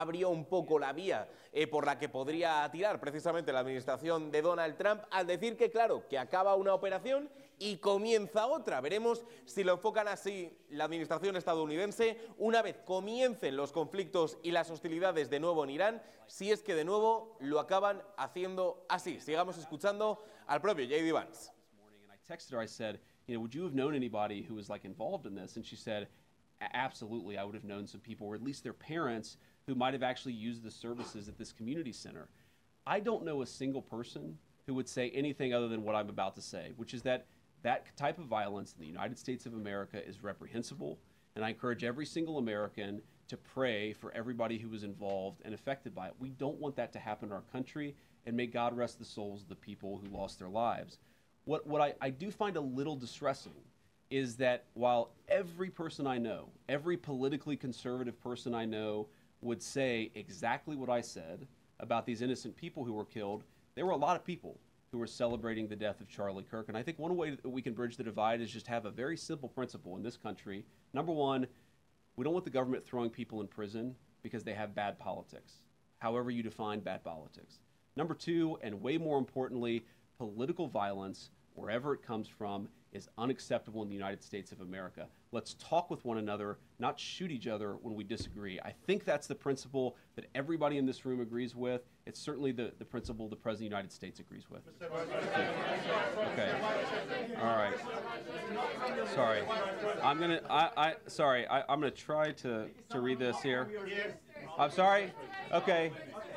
abrió un poco la vía por la que podría tirar precisamente la administración de Donald Trump al decir que, claro, que acaba una operación y comienza otra. Veremos si lo enfocan así la administración estadounidense una vez comiencen los conflictos y las hostilidades de nuevo en Irán, si es que de nuevo lo acaban haciendo así. Sigamos escuchando al propio J.D. Vance. I texted her, I said, would you have known anybody who was involved in this? And she said, absolutely, I would have known some people, or at least their parents, who might have actually used the services at this community center. I don't know a single person who would say anything other than what I'm about to say, which is that type of violence in the United States of America is reprehensible, and I encourage every single American to pray for everybody who was involved and affected by it. We don't want that to happen in our country, and may God rest the souls of the people who lost their lives. What I do find a little distressing is that while every person I know, every politically conservative person I know would say exactly what I said about these innocent people who were killed, there were a lot of people who were celebrating the death of Charlie Kirk. And I think one way that we can bridge the divide is just have a very simple principle in this country. Number one, we don't want the government throwing people in prison because they have bad politics, however you define bad politics. Number two, and way more importantly, political violence, wherever it comes from, is unacceptable in the United States of America. Let's talk with one another, not shoot each other when we disagree. I think that's the principle that everybody in this room agrees with. It's certainly the principle the President of the United States agrees with. Okay. All right. Sorry. I'm gonna try to read this here. I'm sorry? Okay.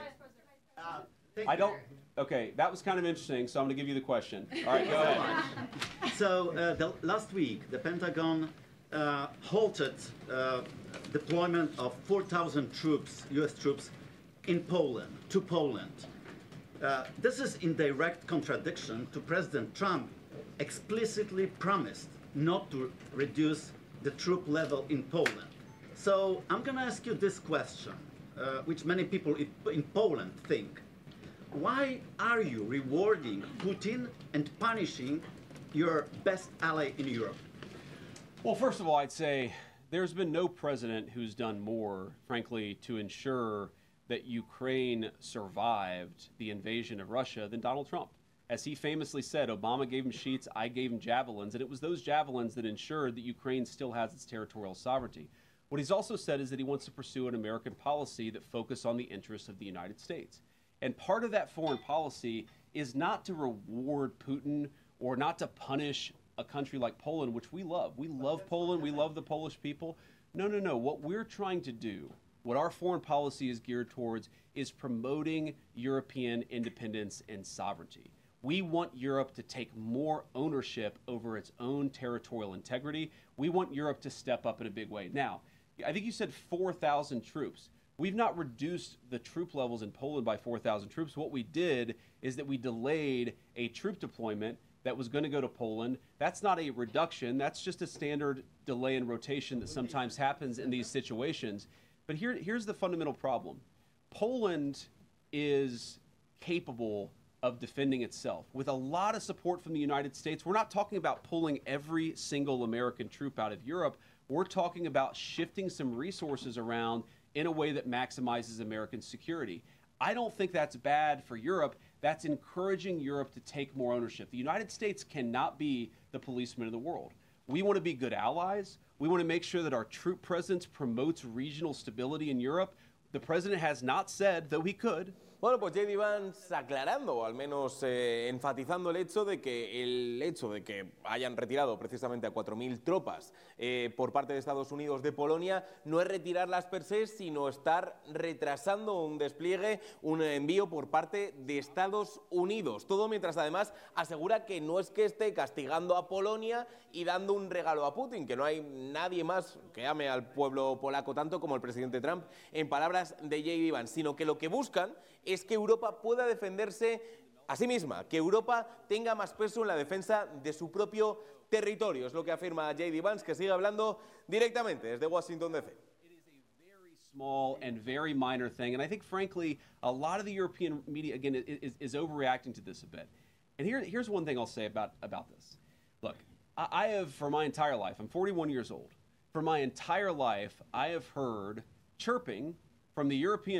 Okay, that was kind of interesting, so I'm going to give you the question. All right, go ahead. So last week, the Pentagon halted deployment of 4,000 troops, U.S. troops, to Poland. This is in direct contradiction to President Trump explicitly promised not to reduce the troop level in Poland. So I'm going to ask you this question, which many people in Poland think. Why are you rewarding Putin and punishing your best ally in Europe? Well, first of all, I'd say there's been no president who's done more, frankly, to ensure that Ukraine survived the invasion of Russia than Donald Trump. As he famously said, Obama gave him sheets, I gave him javelins, and it was those javelins that ensured that Ukraine still has its territorial sovereignty. What he's also said is that he wants to pursue an American policy that focuses on the interests of the United States. And part of that foreign policy is not to reward Putin or not to punish a country like Poland, which we love. We love Poland. We love the Polish people. No. What we're trying to do, what our foreign policy is geared towards, is promoting European independence and sovereignty. We want Europe to take more ownership over its own territorial integrity. We want Europe to step up in a big way. Now, I think you said 4,000 troops. We've not reduced the troop levels in Poland by 4,000 troops. What we did is that we delayed a troop deployment that was going to go to Poland. That's not a reduction. That's just a standard delay in rotation that sometimes happens in these situations. But here's the fundamental problem. Poland is capable of defending itself with a lot of support from the United States. We're not talking about pulling every single American troop out of Europe. We're talking about shifting some resources around in a way that maximizes American security. I don't think that's bad for Europe. That's encouraging Europe to take more ownership. The United States cannot be the policeman of the world. We want to be good allies. We want to make sure that our troop presence promotes regional stability in Europe. The president has not said, though he could. Bueno, pues J.D. Vance aclarando, o al menos enfatizando el hecho de que hayan retirado precisamente a 4.000 tropas por parte de Estados Unidos de Polonia no es retirarlas per se, sino estar retrasando un despliegue, un envío por parte de Estados Unidos. Todo mientras además asegura que no es que esté castigando a Polonia y dando un regalo a Putin, que no hay nadie más que ame al pueblo polaco tanto como el presidente Trump, en palabras de J.D. Vance, sino que lo que buscan es que Europa pueda defenderse a sí misma, que Europa tenga más peso en la defensa de su propio territorio. Es lo que afirma J.D. Vance, que sigue hablando directamente desde Washington, D.C. It is a very small and very minor thing, and I think, frankly, a lot of the European media, again, is overreacting to this a bit. And here's one thing I'll say about this. Look, I have, for my entire life, I'm 41 years old. For my entire life, I have heard chirping from the European